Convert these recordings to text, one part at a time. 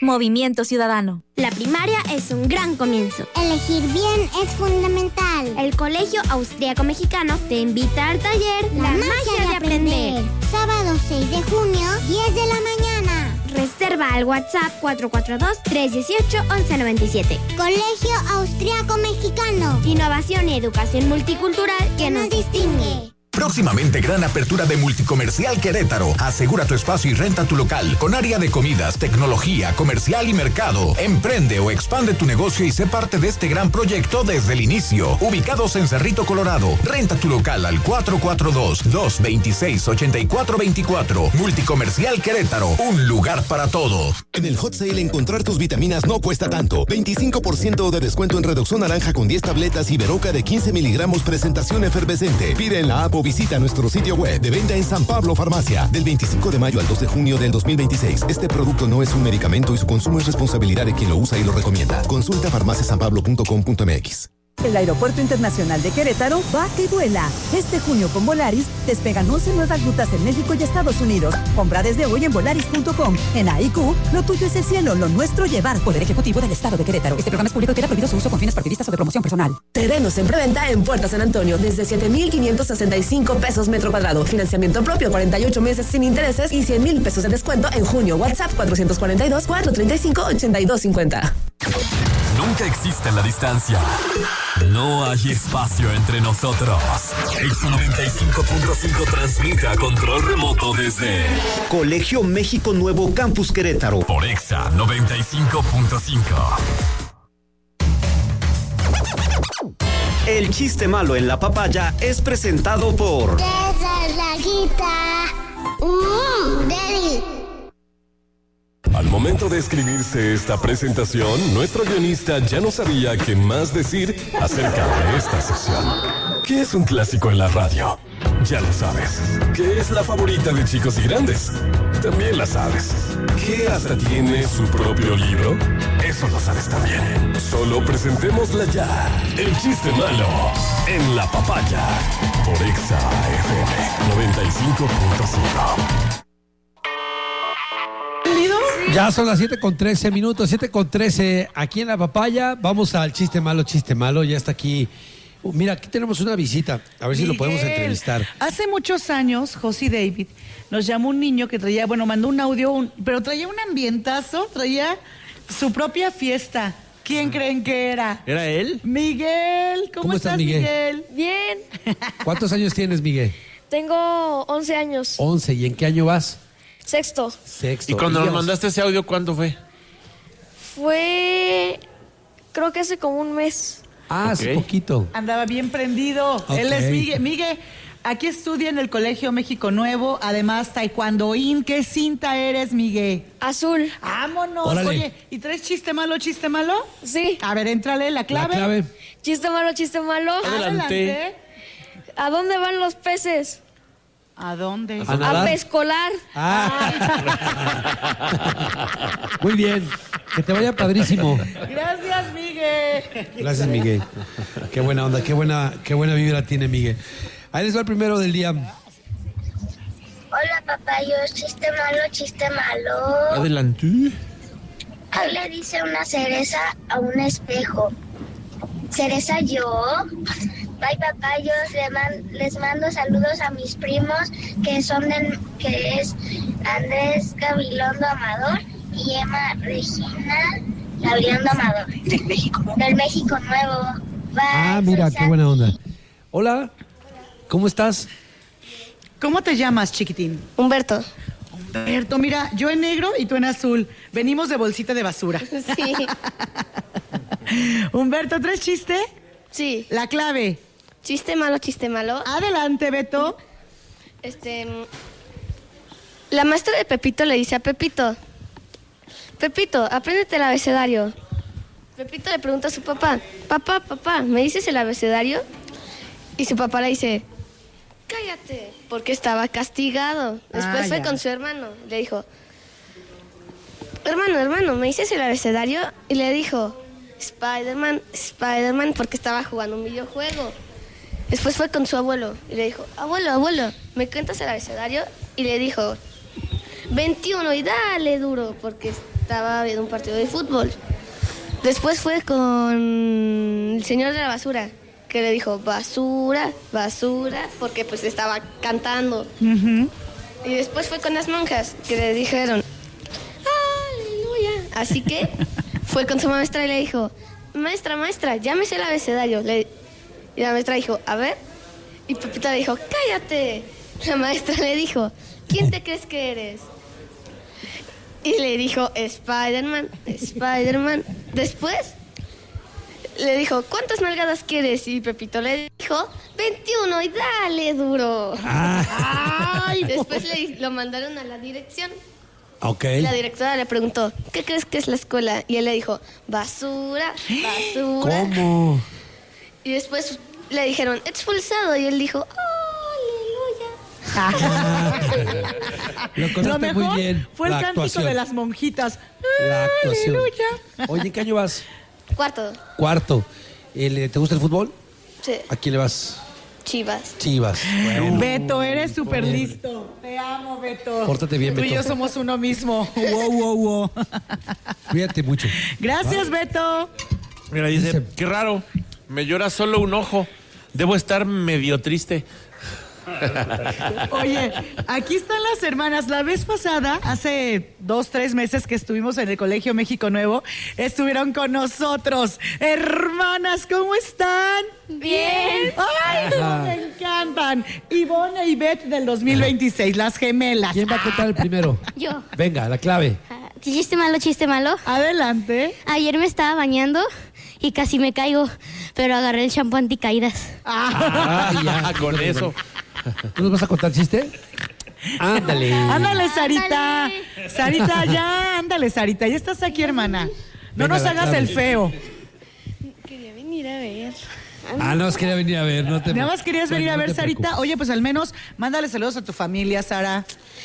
Movimiento Ciudadano. La primaria es un gran comienzo. Elegir bien es fundamental. El Colegio Austríaco Mexicano te invita al taller La magia de aprender. Sábado 6 de junio, 10 de la mañana. Reserva al WhatsApp 442-318-1197. Colegio Austríaco Mexicano. Innovación y educación multicultural que nos distingue. Próximamente gran apertura de Multicomercial Querétaro. Asegura tu espacio y renta tu local con área de comidas, tecnología, comercial y mercado. Emprende o expande tu negocio y sé parte de este gran proyecto desde el inicio. Ubicados en Cerrito, Colorado. Renta tu local al 442-226-8424. Multicomercial Querétaro. Un lugar para todo. En el Hot Sale encontrar tus vitaminas no cuesta tanto. 25% de descuento en Redoxón Naranja con 10 tabletas y Veroca de 15 miligramos presentación efervescente. Pide en la app o visita nuestro sitio web de venta en San Pablo Farmacia. Del 25 de mayo al 2 de junio del 2026. Este producto no es un medicamento y su consumo es responsabilidad de quien lo usa y lo recomienda. Consulta farmaciasanpablo.com.mx. El Aeropuerto Internacional de Querétaro va y vuela. Este junio con Volaris despegan 11 nuevas rutas en México y Estados Unidos. Compra desde hoy en volaris.com. En AIQ, lo tuyo es el cielo, lo nuestro llevar. Poder Ejecutivo del Estado de Querétaro. Este programa es público y queda prohibido su uso con fines partidistas o de promoción personal. Terrenos en preventa en Puerta San Antonio desde 7,565 pesos metro cuadrado. Financiamiento propio, 48 meses sin intereses y 100,000 pesos de descuento en junio. WhatsApp 442-435-8250. Nunca existe la distancia. No hay espacio entre nosotros. Exa 95.5 transmite a control remoto desde Colegio México Nuevo Campus Querétaro. Por Exa 95.5. El chiste malo en la papaya es presentado por Daddy. Al momento de escribirse esta presentación, nuestro guionista ya no sabía qué más decir acerca de esta sección. ¿Qué es un clásico en la radio? Ya lo sabes. ¿Qué es la favorita de chicos y grandes? También la sabes. ¿Qué hasta tiene su propio libro? Eso lo sabes también. Solo presentémosla ya. El chiste malo en la papaya. Por Exa FM 95.5. Ya son las 7:13 minutos, 7:13 aquí en La Papaya. Vamos al chiste malo, ya está aquí. Mira, aquí tenemos una visita, a ver si lo podemos entrevistar. Hace muchos años, José David, nos llamó un niño que traía, mandó un audio, pero traía un ambientazo, traía su propia fiesta. ¿Quién creen que era? ¿Era él? Miguel, ¿cómo estás, Miguel? Bien. ¿Cuántos años tienes, Miguel? Tengo 11 años. 11, ¿y en qué año vas? Sexto. ¿Y cuando nos mandaste ese audio, cuándo fue? Fue, creo que hace como un mes. Ah, hace poquito. Andaba bien prendido. Okay. Él es Miguel. Miguel, aquí estudia en el Colegio México Nuevo, además taekwondoín. ¿Qué cinta eres, Miguel? Azul. Vámonos. Órale. Oye, ¿y traes chiste malo? Sí. A ver, éntrale, la clave. Chiste malo. Adelante. ¿A dónde van los peces? ¿A dónde? A pescolar. Muy bien, que te vaya padrísimo. Gracias, Miguel. Gracias, Miguel. Qué buena onda, qué buena vibra tiene Miguel. Ahí les va el primero del día. Hola, papayos. Chiste malo. Adelante. Ahí le dice una cereza a un espejo. ¿Cereza yo? Bye, papayos. Les mando saludos a mis primos que es Andrés Gabilondo Amador y Emma Regina Gabilondo Amador. Del México Nuevo. Bye. Mira, qué buena onda. Hola, ¿cómo estás? ¿Cómo te llamas, chiquitín? Humberto, mira, yo en negro y tú en azul. Venimos de bolsita de basura. Sí. Humberto, ¿traes chiste? Sí. La clave. Chiste malo. Adelante, Beto. La maestra de Pepito le dice a Pepito, apréndete el abecedario. Pepito le pregunta a su papá, papá, ¿me dices el abecedario? Y su papá le dice, cállate, porque estaba castigado. Después fue con su hermano, le dijo, hermano, ¿me dices el abecedario? Y le dijo, Spider-Man, porque estaba jugando un videojuego. Después fue con su abuelo y le dijo, abuelo, ¿me cuentas el abecedario? Y le dijo, 21 y dale duro, porque estaba viendo un partido de fútbol. Después fue con el señor de la basura, que le dijo basura, basura, porque pues estaba cantando. Y después fue con las monjas, que le dijeron aleluya. Así que fue con su maestra y le dijo, maestra, llámese el abecedario. Y la maestra dijo, a ver. Y Pepito le dijo, cállate. La maestra le dijo, ¿quién te crees que eres? Y le dijo, Spider-Man. Después le dijo, ¿cuántas nalgadas quieres? Y Pepito le dijo, 21, y dale duro. Ay, después lo mandaron a la dirección. Okay. La directora le preguntó, ¿qué crees que es la escuela? Y él le dijo, basura. ¿Cómo? Y después le dijeron, expulsado. Y él dijo, Lo contaste muy bien. Fue el cántico de las monjitas. La actuación. Aleluya. Oye, ¿en qué año vas? Cuarto. ¿Te gusta el fútbol? Sí. ¿A quién le vas? Chivas. Bueno. Beto, eres súper listo. Te amo, Beto. Pórtate bien, Beto. Tú y yo somos uno mismo. Wow. Cuídate mucho. Gracias, Beto. Mira, dice, qué raro. Me llora solo un ojo. Debo estar medio triste. Oye, aquí están las hermanas. La vez pasada, hace 2-3 meses que estuvimos en el Colegio México Nuevo, estuvieron con nosotros. Hermanas, ¿cómo están? Bien. ¡Ay, no, me encantan! Ivonne y Beth del 2026, las gemelas. ¿Quién va a contar el primero? Yo. Venga, la clave. Chiste malo. Adelante. Ayer me estaba bañando y casi me caigo, pero agarré el champú anticaídas. Ya, con eso. ¿Tú nos vas a contar chiste? Ándale. Ándale, Sarita. Sarita, ya, ándale, Sarita. Ya estás aquí, hermana. No Venga, nos hagas el feo. Quería venir a ver. No, quería venir a ver. Nada más querías venir a ver, Sarita. preocupes. Oye, pues al menos mándale saludos a tu familia, Sara.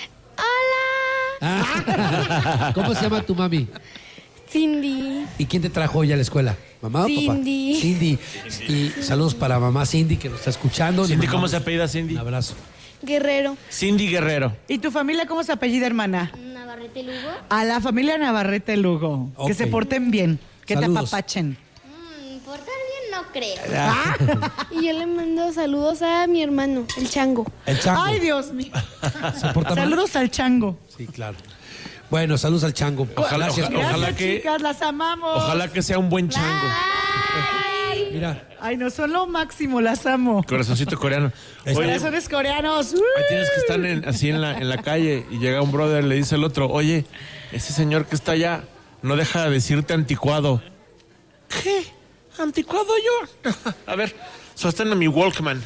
¡Hola! ¿Cómo se llama tu mami? Cindy. ¿Y quién te trajo hoy a la escuela? ¿Mamá o papá? Cindy. Y saludos para mamá Cindy, que nos está escuchando. Cindy, ¿cómo se apellida Cindy? Un abrazo. Guerrero. Cindy Guerrero. ¿Y tu familia cómo se apellida, hermana? Navarrete Lugo. A la familia Navarrete Lugo. Ok. Que se porten bien, que Saludos. te apapachen. Portar bien no creo. Y yo le mando saludos a mi hermano, el Chango. El chango. Ay, Dios mío. ¿Se porta mal? Saludos al chango. Sí, claro. Bueno, saludos al chango. Ojalá Gracias, que, chicas, las amamos. ojalá que sea un buen chango. Mira. Ay, no, son lo máximo, las amo. Corazoncito coreano. Oye, Corazones coreanos. ahí tienes que estar así en la calle y llega un brother y le dice al otro, oye, ese señor que está allá no deja de decirte anticuado. ¿Qué? ¿Anticuado yo? A ver, sosténme mi Walkman.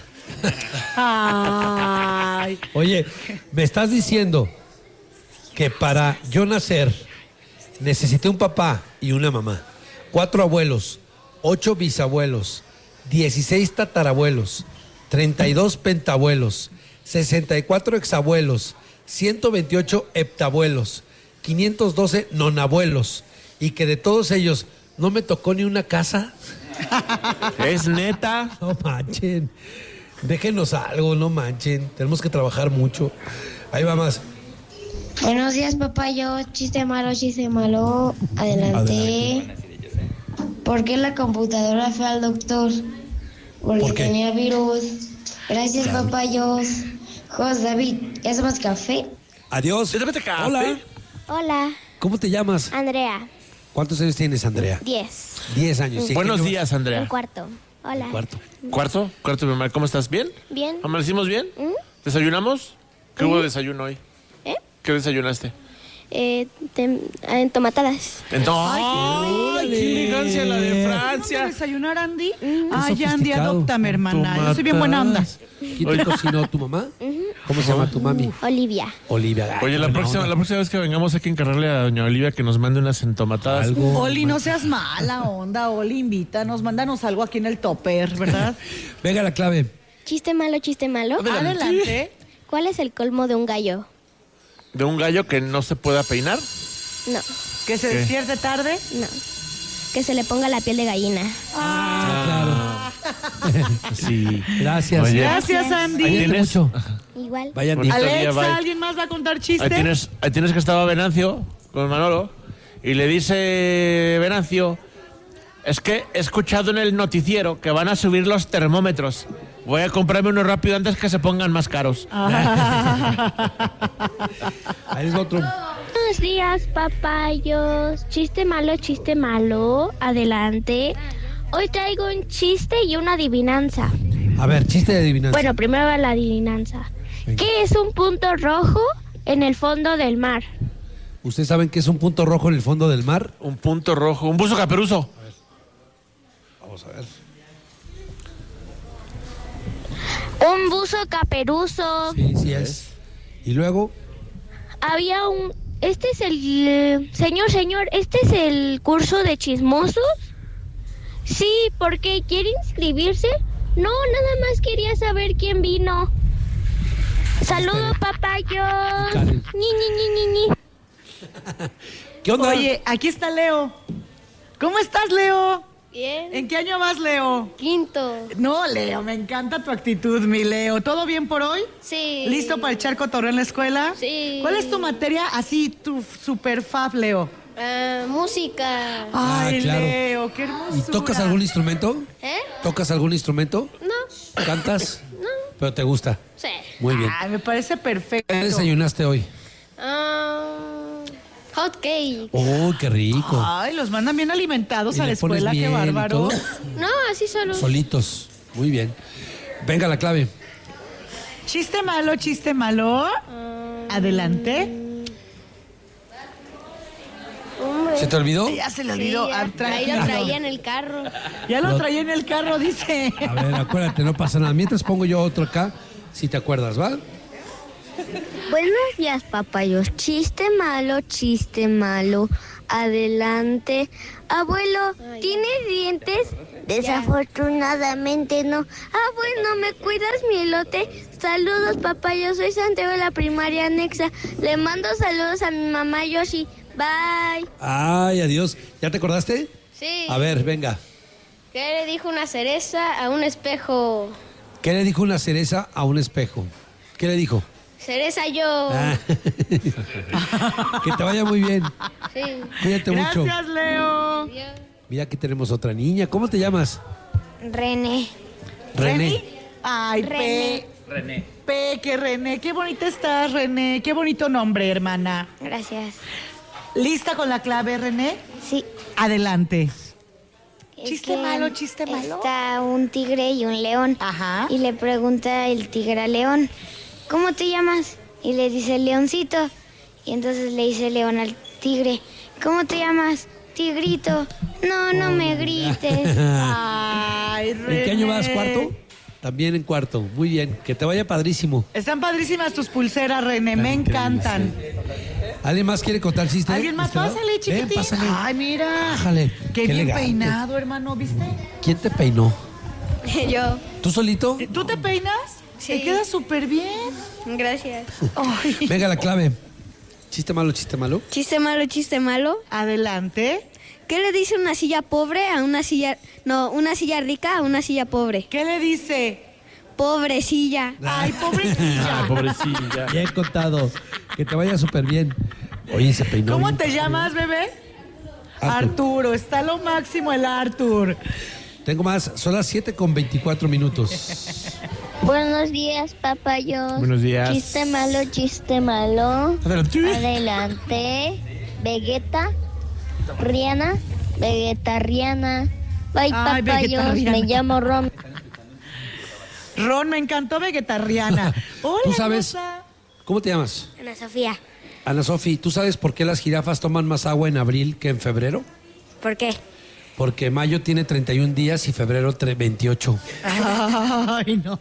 Ay. Oye, me estás diciendo que para yo nacer necesité un papá y una mamá, 4 abuelos, 8 bisabuelos, 16 tatarabuelos, 32 pentabuelos, 64 exabuelos, 128 heptabuelos, 512 nonabuelos, y que de todos ellos no me tocó ni una casa. ¿Es neta? No manchen. Déjenos algo, no manchen. Tenemos que trabajar mucho. Ahí va más. Buenos días, papá. Yo, chiste malo. Adelante. ¿Por qué la computadora fue al doctor? Porque ¿Por qué? tenía virus. Gracias, Claro. papá. Jos David, ¿ya somos café? Adiós. Café. Hola. Hola. ¿Cómo te llamas? Andrea. ¿Cuántos años tienes, Andrea? 10. 10 años. ¿Sí? Buenos ¿Qué días, Andrea. Un cuarto. Hola. Cuarto. ¿Cuarto, mi mamá? ¿Cómo estás? ¿Bien? Bien. ¿Amanecimos bien? ¿Desayunamos? ¿Qué hubo de desayuno hoy? ¿Eh? ¿Qué desayunaste? Entomatadas. ¡Ay, qué elegancia la de ¿Vamos a Francia! desayunar, Andy? Qué Ay, Andy, sofisticado. adóptame, hermana. Yo soy bien buena onda. ¿Quién te cocinó? ¿Tu mamá? ¿Cómo se llama tu mami? Olivia. Olivia. Oye, la próxima vez que vengamos hay que encargarle a doña Olivia que nos mande unas entomatadas. Algo. Oli, no seas mala onda, Oli, invítanos, mándanos algo aquí en el topper, ¿verdad? Venga la clave. Chiste malo. Adelante. ¿Cuál es el colmo de un gallo? ¿De un gallo que no se pueda peinar? No, ¿Que se ¿Qué? despierte tarde? no. Que se le ponga la piel de gallina. Sí. Gracias. Oye, Gracias, Cuídate Andy. ¿Tienes? mucho. Igual. Vayan. Bonito día, Alexa, bye. ¿alguien más va a contar chiste? Ahí tienes que estaba Venancio con Manolo Y le dice Venancio, es que he escuchado en el noticiero que van a subir los termómetros. Voy a comprarme uno rápido antes que se pongan más caros. Ahí es otro. Buenos días, papayos. Chiste malo, adelante. Hoy traigo un chiste y una adivinanza. A ver, chiste de adivinanza. Bueno, primero va la adivinanza. ¿Qué es un punto rojo en el fondo del mar? ¿Ustedes saben qué es un punto rojo en el fondo del mar? Un punto rojo, un buzo caperuzo. Vamos a ver. Un buzo caperuzo. Sí es. Y luego, Había un... Este es el... Señor, ¿este es el curso de chismosos? Sí, ¿por qué? ¿Quiere inscribirse? No, nada más quería saber quién vino. Saludos, papayos. Ni. ¿qué onda? Oye, aquí está Leo. ¿Cómo estás, Leo? Bien. ¿En qué año vas, Leo? Quinto. No, Leo, me encanta tu actitud, mi Leo. ¿Todo bien por hoy? Sí. ¿Listo para echar cotorreo en la escuela? Sí. ¿Cuál es tu materia así, tu super fab, Leo? Música. Ay, claro. Leo, qué hermosura. ¿Y tocas algún instrumento? ¿Eh? ¿Tocas algún instrumento? No. ¿Cantas? No. ¿Pero te gusta? Sí. Muy bien. Ay, me parece perfecto. ¿Qué desayunaste hoy? Hot cake. ¡Oh, qué rico! Ay, los mandan bien alimentados ¿Y a la le pones escuela, qué miel y bárbaro. todo? No, así solo. Solitos. Muy bien. Venga, la clave. Chiste malo. Adelante. Hombre. ¿Se te olvidó? Ya se le olvidó. Sí, Ah, ahí tranquilo. lo traía en el carro. Ya lo traía en el carro, dice. A ver, acuérdate, no pasa nada. Mientras pongo yo otro acá, si te acuerdas, ¿va? Buenos días, papayos. Chiste malo. Adelante. Abuelo, ¿tienes dientes? Desafortunadamente no. Bueno, ¿me cuidas mi elote? Saludos, papayos. Soy Santiago de la primaria anexa. Le mando saludos a mi mamá Yoshi. Bye. Ay, adiós. ¿Ya te acordaste? Sí. A ver, venga. ¿Qué le dijo una cereza a un espejo? ¿Qué le dijo una cereza a un espejo? ¿Qué le dijo? Cereza yo. Ah. Que te vaya muy bien. Sí. Cuídate mucho. Gracias, Leo. Mira, aquí tenemos otra niña. ¿Cómo te llamas? René. René. Ay, René. René. Qué bonita estás, René. Qué bonito nombre, hermana. Gracias. ¿Lista con la clave, René? Sí. Adelante. Es Chiste que malo. Está un tigre y un león. Ajá. Y le pregunta el tigre al león, ¿cómo te llamas? Y le dice el leoncito. Y entonces le dice el león al tigre, ¿cómo te llamas? Tigrito. No me grites. Ay, René. ¿En qué año vas? ¿Cuarto? También en cuarto. Muy bien. Que te vaya padrísimo. Están padrísimas tus pulseras, René. Me encantan. ¿Alguien más quiere contar chiste? ¿Alguien más? Pásale, chiquitín. Ven, pásale. Ay, mira. Bájale. Qué bien elegante. peinado, hermano, ¿viste? ¿Quién te peinó? Yo. ¿Tú solito? ¿Tú te peinas? Sí. Te queda súper bien. Gracias. Ay. Venga, la clave. Chiste malo, chiste malo. Chiste malo. Adelante. ¿Qué le dice una silla pobre a una silla... No, una silla rica a una silla pobre? ¿Qué le dice? Pobrecilla. Ay, pobrecilla. Pobrecilla. Bien contado. Que te vaya súper bien. Oye, se peinó. ¿Cómo bien. te llamas, bebé? Arthur. Arturo. Está lo máximo el Arthur. Tengo más. Son las 7:24. Buenos días, papayos. Buenos días. Chiste malo. Adelante. Adelante. Vegetariana. Bye, Ay, papayos. vegetariana. Me llamo Rom. Ron, me encantó vegetariana. Hola, ¿Tú sabes? hermosa. ¿Cómo te llamas? Ana Sofía. Ana Sofi, ¿tú sabes por qué las jirafas toman más agua en abril que en febrero? ¿Por qué? Porque mayo tiene 31 días y febrero 28. Ay, no.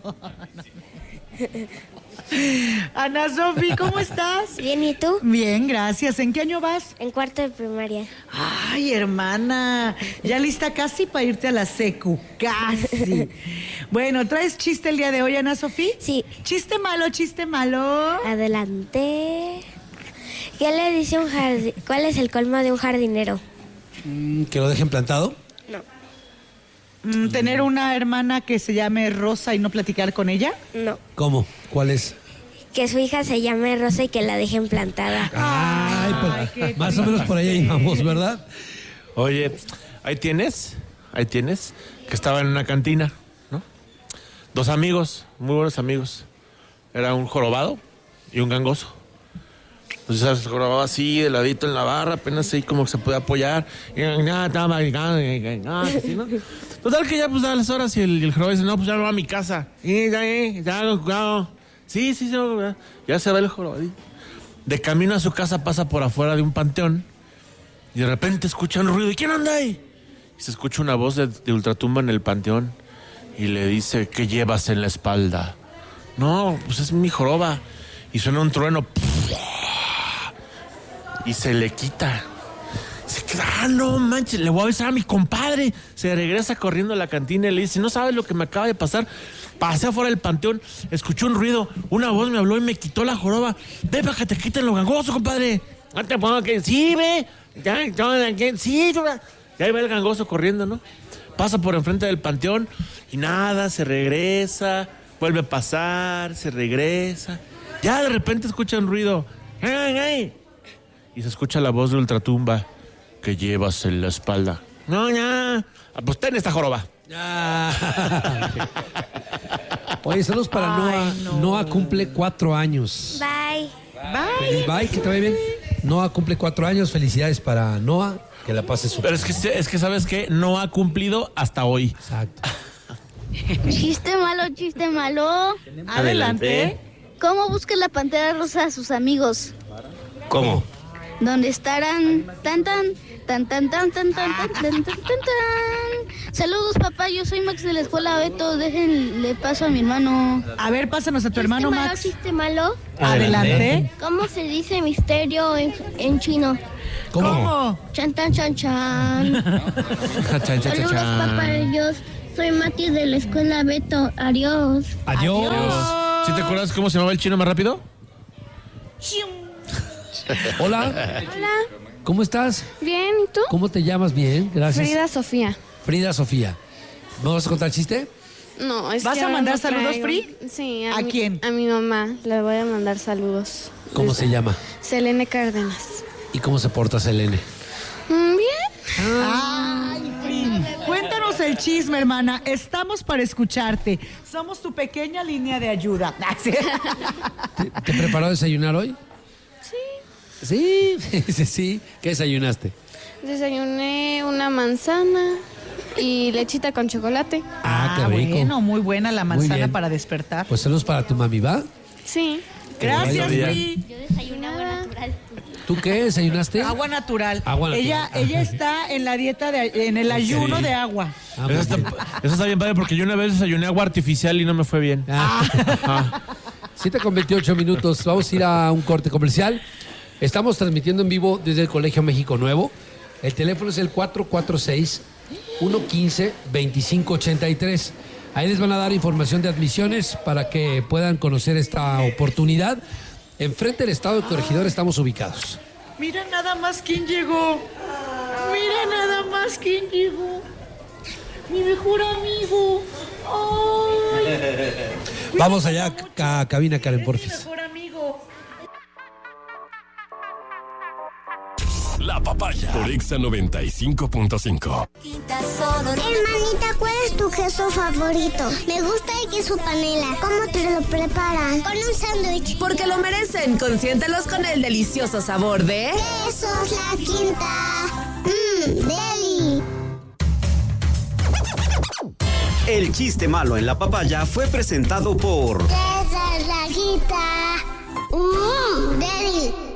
Ana Sofi, ¿cómo estás? Bien, ¿y tú? Bien, gracias. ¿En qué año vas? En cuarto de primaria. Ay, hermana, ya lista casi para irte a la secu, casi. Bueno, ¿traes chiste el día de hoy, Ana Sofi? Sí. Chiste malo. Adelante. ¿Qué le dice un jardín? ¿Cuál es el colmo de un jardinero? ¿Que lo dejen plantado? No. ¿Tener una hermana que se llame Rosa y no platicar con ella? No. ¿Cómo? ¿Cuál es? que su hija se llame Rosa y que la dejen plantada. Pues, más o menos por ahí íbamos, ¿verdad? Oye, ahí tienes, que estaba en una cantina, ¿no? 2 amigos, muy buenos amigos. Era un jorobado y un gangoso. Entonces, ¿sabes? El jorobado así, de ladito en la barra, apenas ahí como que se puede apoyar. Total que ya, pues, a las horas y el jorobado dice, no, pues ya me voy a mi casa. Sí, ya se va el jorobado. De camino a su casa pasa por afuera de un panteón y de repente escucha un ruido. ¿Y quién anda ahí? Y se escucha una voz de ultratumba en el panteón y le dice, ¿qué llevas en la espalda? No, pues es mi joroba. Y suena un trueno y se le quita. Se queda, no manches, le voy a avisar a mi compadre. Se regresa corriendo a la cantina y le dice, no sabes lo que me acaba de pasar. Pasé afuera del panteón, escuché un ruido, una voz me habló y me quitó la joroba. Ve para que te quiten los gangosos, compadre. No te pongo que... Sí, ve. Sí, ya iba el gangoso corriendo, ¿no? Pasa por enfrente del panteón y nada, se regresa, vuelve a pasar, se regresa. Ya de repente escucha un ruido. ¡Hey! Y se escucha la voz de ultratumba. ¿Qué llevas en la espalda? No, ya. Pues ten esta joroba. Oye, saludos para Noah. No. Noah cumple 4 años. Bye. Bye, que te vaya bien. Noah cumple 4 años. Felicidades para Noah. Que la pase súper. Pero es que ¿sabes qué? No ha cumplido hasta hoy. Exacto. Chiste malo. Adelante. ¿Cómo busca la pantera rosa a sus amigos? ¿Cómo? ¿Dónde estarán? Tan. Saludos, papá. Yo soy Max de la escuela Beto. Déjenle paso a mi hermano. A ver, pásanos a tu hermano Max. Chiste malo. Adelante. ¿Cómo se dice misterio en chino? ¿Cómo? Chan. Saludos, papá. Yo soy Mati de la escuela Beto. Adiós. ¿Sí te acuerdas cómo se llamaba el chino más rápido? Hola. Hola. ¿Cómo estás? Bien, ¿y tú? ¿Cómo te llamas? Bien, gracias. Frida Sofía. ¿Me vas a contar chiste? No, es ¿Vas que a mandar no saludos, traigo. Free? Sí. ¿A quién? A mi mamá. Le voy a mandar saludos. ¿Cómo se llama? Selene Cárdenas. ¿Y cómo se porta Selene? Bien. Ay, Free. Cuéntanos el chisme, hermana. Estamos para escucharte. Somos tu pequeña línea de ayuda. ¿Te preparó a desayunar hoy? Sí. Sí. ¿Qué desayunaste? Desayuné una manzana y lechita con chocolate. Qué rico. Bueno, muy buena la Muy manzana bien. para despertar. Pues saludos para tu mami, ¿va? Sí. Gracias, Vaya. Free. Yo desayuné agua natural. ¿Tú qué desayunaste? Agua natural. Agua natural. Ella está en la dieta, en el ayuno de agua. Eso está bien padre porque yo una vez desayuné agua artificial y no me fue bien. 7:28 minutos. Vamos a ir a un corte comercial. Estamos transmitiendo en vivo desde el Colegio México Nuevo. El teléfono es el 446-115-2583. Ahí les van a dar información de admisiones para que puedan conocer esta oportunidad. Enfrente del Estado de Corregidor estamos ubicados. Mira nada más quién llegó. Mi mejor amigo. Ay. Vamos allá a cabina, Karen, porfis. Mejor amigo. La Papaya por Exa 95.5. Hermanita, ¿cuál es tu queso favorito? Me gusta el queso panela. ¿Cómo te lo preparan? Con un sándwich. Porque lo merecen. Consiéntelos con el delicioso sabor de... Quesos La Quinta. Deli. El chiste malo en la papaya fue presentado por... Quesos La Quinta. Deli.